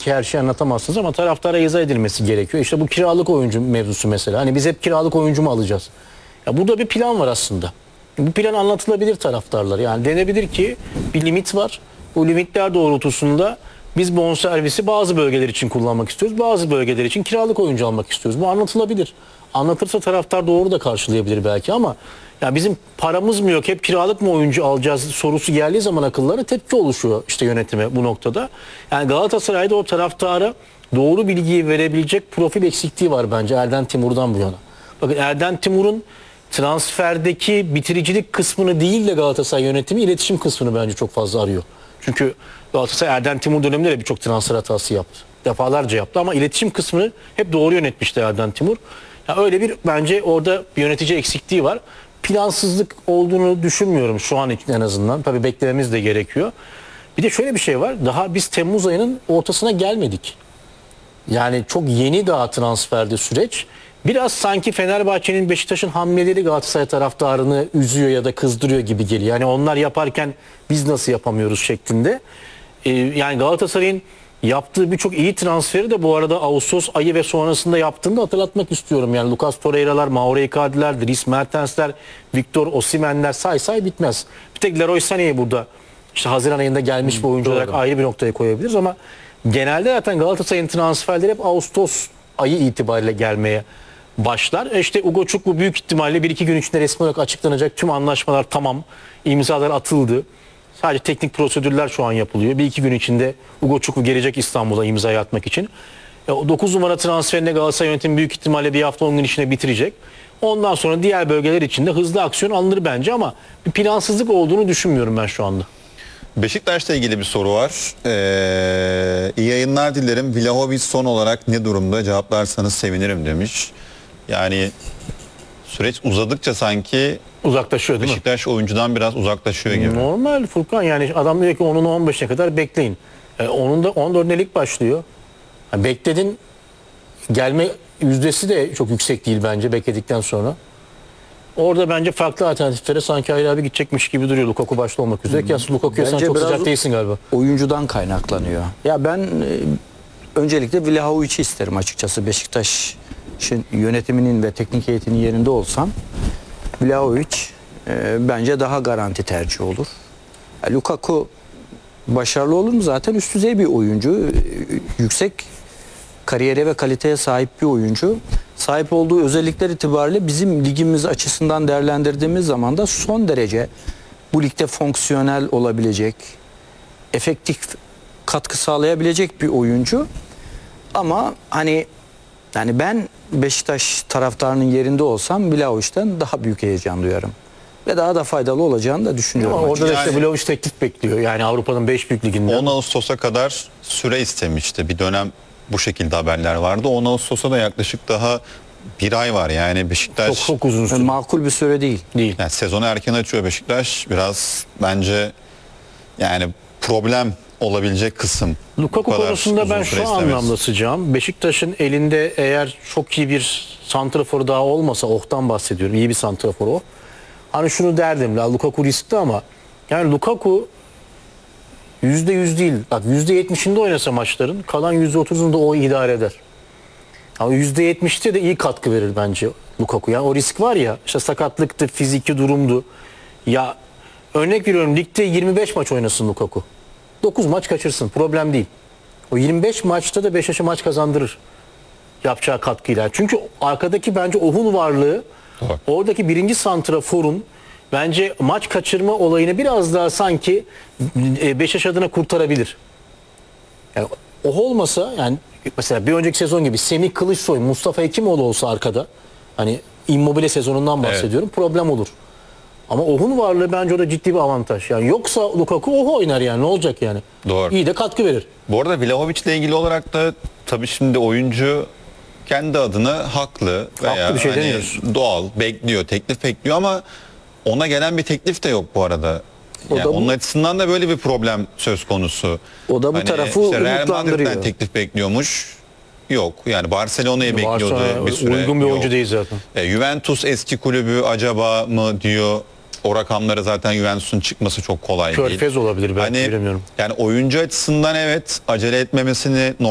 ki her şeyi anlatamazsınız ama taraftara izah edilmesi gerekiyor. İşte bu kiralık oyuncu mevzusu mesela. Hani biz hep kiralık oyuncu mu alacağız? Ya burada bir plan var aslında. Bu plan anlatılabilir taraftarlar. Yani denebilir ki bir limit var. Bu limitler doğrultusunda biz bonservisi bazı bölgeler için kullanmak istiyoruz. Bazı bölgeler için kiralık oyuncu almak istiyoruz. Bu anlatılabilir. Anlatırsa taraftar doğru da karşılayabilir belki ama ya bizim paramız mı yok, hep kiralık mı oyuncu alacağız sorusu geldiği zaman akıllara tepki oluşuyor işte yönetime bu noktada. Yani Galatasaray'da o taraftara doğru bilgiyi verebilecek profil eksikliği var bence Erden Timur'dan bu yana. Bakın Erden Timur'un transferdeki bitiricilik kısmını değil de Galatasaray yönetimi iletişim kısmını bence çok fazla arıyor. Çünkü Galatasaray Erden Timur döneminde de birçok transfer hatası yaptı. Defalarca yaptı ama iletişim kısmını hep doğru yönetmişti Erden Timur. Ya öyle bir bence orada bir yönetici eksikliği var. Plansızlık olduğunu düşünmüyorum şu an için en azından. Tabii beklememiz de gerekiyor. Bir de şöyle bir şey var. Daha biz Temmuz ayının ortasına gelmedik. Yani çok yeni daha transferde süreç. Biraz sanki Fenerbahçe'nin Beşiktaş'ın hamleleri Galatasaray taraftarını üzüyor ya da kızdırıyor gibi geliyor. Yani onlar yaparken biz nasıl yapamıyoruz şeklinde. Yani Galatasaray'ın yaptığı birçok iyi transferi de bu arada Ağustos ayı ve sonrasında yaptığını da hatırlatmak istiyorum. Yani Lucas Torreira'lar, Mauro Icardi'ler, Dries Mertens'ler, Victor Osimhen'ler say bitmez. Bir tek Leroy Sané'yi burada işte Haziran ayında gelmiş bir oyuncu olarak ayrı bir noktaya koyabiliriz ama genelde zaten Galatasaray'ın transferleri hep Ağustos ayı itibariyle gelmeye başlar. İşte Ugo Çukwu büyük ihtimalle 1-2 gün içinde resmi olarak açıklanacak. Tüm anlaşmalar tamam. İmzalar atıldı. Sadece teknik prosedürler şu an yapılıyor. 1-2 gün içinde Ugo Çukwu gelecek İstanbul'a imzayı atmak için. O 9 numara transferine Galatasaray yönetimi büyük ihtimalle bir hafta 10 gün içinde bitirecek. Ondan sonra diğer bölgeler için de hızlı aksiyon alınır bence ama bir plansızlık olduğunu düşünmüyorum ben şu anda. Beşiktaş'la ilgili bir soru var. İyi yayınlar dilerim. Vlahovic son olarak ne durumda? Cevaplarsanız sevinirim demiş. Yani süreç uzadıkça sanki uzaklaşıyor değil mi? Beşiktaş oyuncudan biraz uzaklaşıyor gibi. Normal Furkan, yani adam diyor ki 10'unu 15'e kadar bekleyin. Onun da 14'üne lig başlıyor. Bekledin, gelme yüzdesi de çok yüksek değil bence bekledikten sonra. Orada bence farklı alternatiflere sanki Hayri abi gidecekmiş gibi duruyor Lukaku başta olmak üzere. Ki aslında Lukaku'ya sen çok sıcak değilsin galiba. Oyuncudan kaynaklanıyor. Ya ben öncelikle Vlahovic'i isterim açıkçası. Beşiktaş'ın yönetiminin ve teknik heyetinin yerinde olsam Vlahovic bence daha garanti tercih olur. Lukaku başarılı olur mu? Zaten üst düzey bir oyuncu. Yüksek kariyere ve kaliteye sahip bir oyuncu. Sahip olduğu özellikler itibariyle bizim ligimiz açısından değerlendirdiğimiz zaman da son derece bu ligde fonksiyonel olabilecek, efektif katkı sağlayabilecek bir oyuncu. Ama hani yani ben Beşiktaş taraftarının yerinde olsam Vlahovic'ten daha büyük heyecan duyarım. Ve daha da faydalı olacağını da düşünüyorum. Ama orada da işte Vlahovic teklif bekliyor. Yani Avrupa'nın 5 büyük liginden. 10 Ağustos'a kadar süre istemişti. Bir dönem bu şekilde haberler vardı. 10 Ağustos'a da yaklaşık daha bir ay var. Yani Beşiktaş çok uzun süre. Makul bir süre değil. Yani sezonu erken açıyor Beşiktaş. Biraz bence yani problem olabilecek kısım. Lukaku konusunda ben şu anlamda sıcağım. Beşiktaş'ın elinde eğer çok iyi bir santrafor daha olmasa, Oh'tan bahsediyorum. İyi bir santrafor o. Hani şunu derdim, Lukaku riskli ama yani Lukaku %100 değil. Bak %70'inde oynasa maçların, kalan %30'unu da o idare eder. Ama %70'te de iyi katkı verir bence Lukaku. Yani o risk var ya, işte sakatlıktı, fiziki durumdu. Ya örnek veriyorum, ligde 25 maç oynasın Lukaku. 9 maç kaçırsın, problem değil. O 25 maçta da Beşiktaş'a maç kazandırır yapacağı katkıyla. Çünkü arkadaki bence Oh'un varlığı, oradaki birinci santraforun bence maç kaçırma olayını biraz daha sanki Beşiktaş adına kurtarabilir. Yani Oh olmasa, yani mesela bir önceki sezon gibi Semih Kılıçsoy, Mustafa Hekimoğlu olsa arkada, hani Immobile sezonundan bahsediyorum, evet, problem olur. Ama Oh'un varlığı bence orada ciddi bir avantaj. Yani yoksa Lukaku Oh oynar yani, ne olacak yani? Doğru. İyi de katkı verir. Bu arada Vlahovic'le ilgili olarak da tabii şimdi oyuncu kendi adına haklı veya bir şey hani doğal, bekliyor, teklif bekliyor ama ona gelen bir teklif de yok bu arada. Yani onun açısından da böyle bir problem söz konusu. O da bu tarafı işte Real umutlandırıyor. Madrid'den teklif bekliyormuş. Yok. Yani Barcelona'yı bekliyordu bir süre. Uygun bir oyuncu değil zaten. Juventus eski kulübü acaba mı diyor. O rakamlara zaten Juventus'un çıkması çok kolay değil. Körfez olabilir belki, bilmiyorum. Yani oyuncu açısından evet, acele etmemesini